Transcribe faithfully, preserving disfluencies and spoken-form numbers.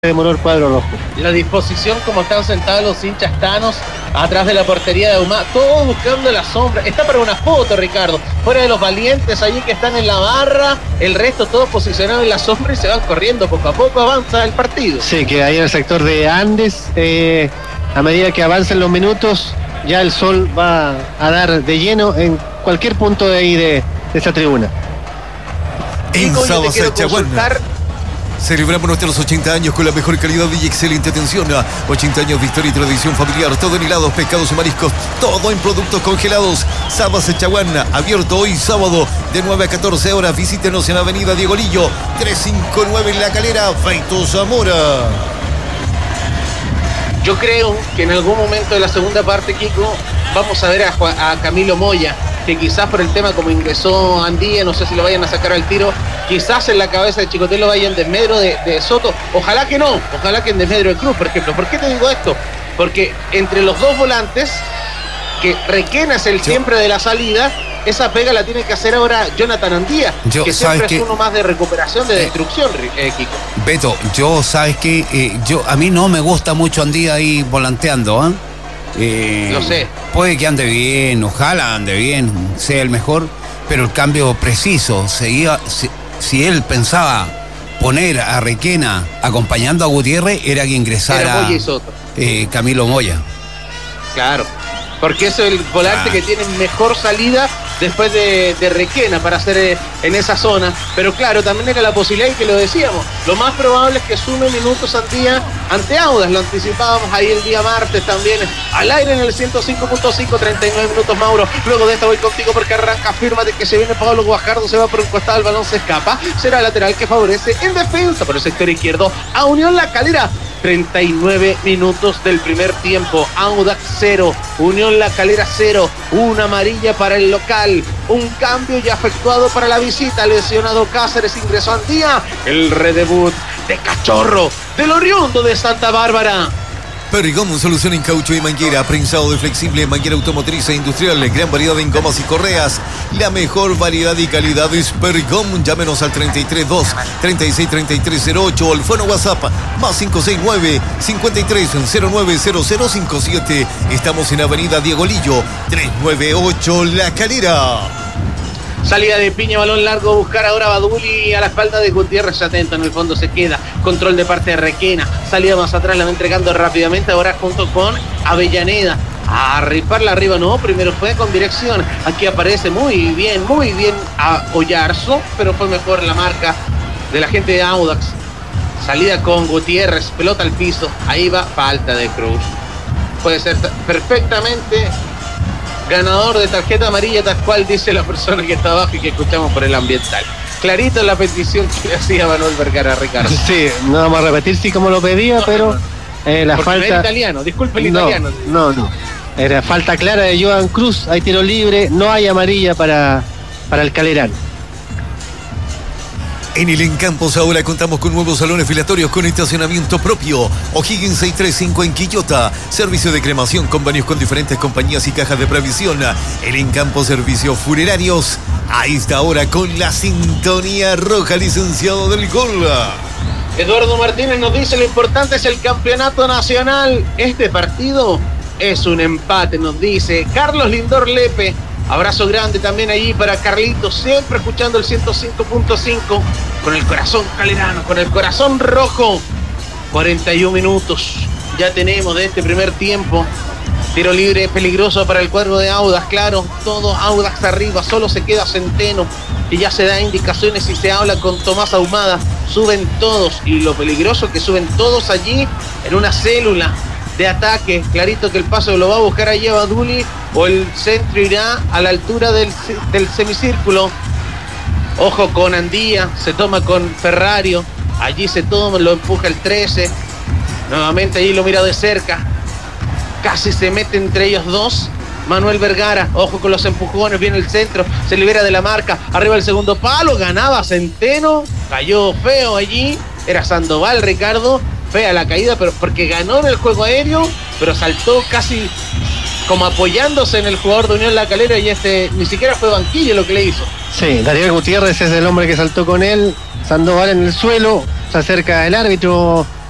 demoró el cuadro rojo. La disposición como están sentados los hinchas tanos atrás de la portería de Ahumada, todos buscando la sombra. Está para una foto, Ricardo, fuera de los valientes allí que están en la barra, el resto todos posicionados en la sombra y se van corriendo poco a poco, avanza el partido. Sí, que ahí en el sector de Andes, eh, a medida que avancen los minutos, ya el sol va a dar de lleno en cualquier punto de ahí de, de esta tribuna. En Sabas Chaguana celebramos nuestros ochenta años con la mejor calidad y excelente atención. ochenta años de historia y tradición familiar, todo en helados, pescados y mariscos, todo en productos congelados. Sabas Chaguana, abierto hoy sábado de nueve a catorce horas. Visítenos en Avenida Diego Lillo, trescientos cincuenta y nueve en La Calera, Feito Zamora. Yo creo que en algún momento de la segunda parte, Kiko, vamos a ver a, Juan, a Camilo Moya, que quizás por el tema como ingresó Andía, no sé si lo vayan a sacar al tiro, quizás en la cabeza de Chicotel lo vayan en desmedro de, de Soto, ojalá que no, ojalá que en desmedro de Cruz, por ejemplo. ¿Por qué te digo esto? Porque entre los dos volantes, que Requena es el yo, siempre de la salida, esa pega la tiene que hacer ahora Jonathan Andía, yo, que siempre es que, uno más de recuperación, de eh, destrucción, eh, Kiko. Beto, yo, ¿sabes qué? Eh, yo, a mí no me gusta mucho Andía ahí volanteando, ¿eh? Eh, Lo sé. Puede que ande bien, ojalá ande bien, sea el mejor, pero el cambio preciso, seguía, si, si él pensaba poner a Requena acompañando a Gutiérrez, era que ingresara Moya y Soto. Eh, Camilo Moya. Claro, porque es el volante ah. que tiene mejor salida después de, de Requena para hacer eh, en esa zona, pero claro, también era la posibilidad y que lo decíamos, lo más probable es que sume minutos al día ante Audax, lo anticipábamos ahí el día martes también, al aire en el ciento cinco punto cinco, treinta y nueve minutos, Mauro. Luego de esta voy contigo porque arranca, firma de que se viene Pablo Guajardo, se va por un costado, el balón se escapa, será lateral que favorece en defensa por el sector izquierdo a Unión La Calera. treinta y nueve minutos del primer tiempo, Audax cero, Unión La Calera cero, una amarilla para el local, un cambio ya efectuado para la visita, lesionado Cáceres, ingresó Andía, el redebut de Cachorro, del oriundo de Santa Bárbara. Perigón, solución en caucho y manguera, prensado de flexible, manguera automotriz e industrial, gran variedad en gomas y correas. La mejor variedad y calidad es Perigón. Llámenos al treinta y tres dos, treinta y seis, treinta y tres cero ocho o al fono WhatsApp más cinco seis nueve, cincuenta y tres, cero nueve cero cero cinco siete. Estamos en Avenida Diego Lillo, trescientos noventa y ocho, La Calera. Salida de Piña, balón largo, buscar ahora Baduli a la espalda de Gutiérrez, atento, en el fondo se queda, control de parte de Requena, salida más atrás, la va entregando rápidamente, ahora junto con Avellaneda, a riparla arriba, no, primero fue con dirección, aquí aparece muy bien, muy bien a Oyarzo, pero fue mejor la marca de la gente de Audax, salida con Gutiérrez, pelota al piso, ahí va, falta de Cruz, puede ser perfectamente ganador de tarjeta amarilla, tal cual dice la persona que está abajo y que escuchamos por el ambiental. Clarito la petición que le hacía Manuel Vergara a Ricardo. Sí, no vamos a repetir sí como lo pedía, no, pero eh, la falta... Era italiano, disculpe el no, italiano. No, no, era falta clara de Joan Cruz, hay tiro libre, no hay amarilla para, para el Calerán. En el Encampos ahora contamos con nuevos salones filatorios con estacionamiento propio. O'Higgins seiscientos treinta y cinco en Quillota. Servicio de cremación, convenios con diferentes compañías y cajas de previsión. El Encampos Servicios Funerarios. A esta hora con la sintonía roja, licenciado del gol. Eduardo Martínez nos dice lo importante es el campeonato nacional. Este partido es un empate, nos dice Carlos Lindor Lepe. Abrazo grande también allí para Carlitos, siempre escuchando el ciento cinco punto cinco, con el corazón calerano, con el corazón rojo. cuarenta y uno minutos ya tenemos de este primer tiempo. Tiro libre peligroso para el cuadro de Audax, claro, todo Audax arriba, solo se queda Centeno y ya se da indicaciones y se habla con Tomás Ahumada. Suben todos y lo peligroso que suben todos allí en una célula de ataque, clarito que el paso lo va a buscar allí a Baduli o el centro irá a la altura del, del semicírculo. Ojo con Andía, se toma con Ferrario, allí se toma, lo empuja el trece, nuevamente allí lo mira de cerca, casi se mete entre ellos dos. Manuel Vergara, ojo con los empujones, viene el centro, se libera de la marca, arriba el segundo palo, ganaba Centeno, cayó feo allí, era Sandoval, Ricardo. Fea la caída, pero porque ganó en el juego aéreo, pero saltó casi como apoyándose en el jugador de Unión La Calera y este ni siquiera fue banquillo lo que le hizo. Sí, Daniel Gutiérrez es el hombre que saltó con él, Sandoval en el suelo, se acerca el árbitro